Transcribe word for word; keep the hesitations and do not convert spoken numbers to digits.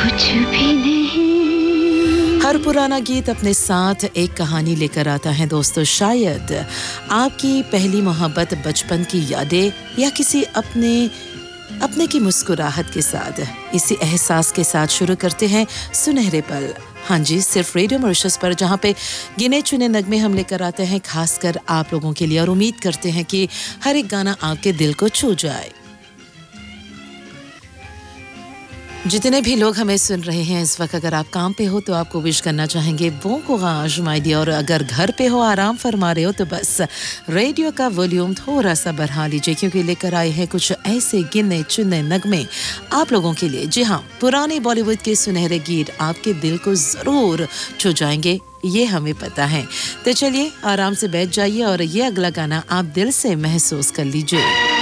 कुछ भी नहीं। हर पुराना गीत अपने साथ एक कहानी लेकर आता है दोस्तों। शायद आपकी पहली मोहब्बत, बचपन की यादें या किसी अपने अपने की मुस्कुराहट के साथ, इसी एहसास के साथ शुरू करते हैं सुनहरे पल। हाँ जी, सिर्फ रेडियो मॉरिशस पर, जहाँ पे गिने चुने नगमे हम लेकर आते हैं खासकर आप लोगों के लिए, और उम्मीद करते हैं कि हर एक गाना आपके दिल को छू जाए। जितने भी लोग हमें सुन रहे हैं इस वक्त, अगर आप काम पे हो तो आपको विश करना चाहेंगे bon courage माय डियर, और अगर घर पे हो, आराम फरमा रहे हो, तो बस रेडियो का वॉल्यूम थोड़ा सा बढ़ा लीजिए, क्योंकि लेकर आए हैं कुछ ऐसे गिने चुने नगमे आप लोगों के लिए। जी हाँ, पुराने बॉलीवुड के सुनहरे गीत आपके दिल को जरूर छू जाएंगे, ये हमें पता है। तो चलिए आराम से बैठ जाइए और ये अगला गाना आप दिल से महसूस कर लीजिए।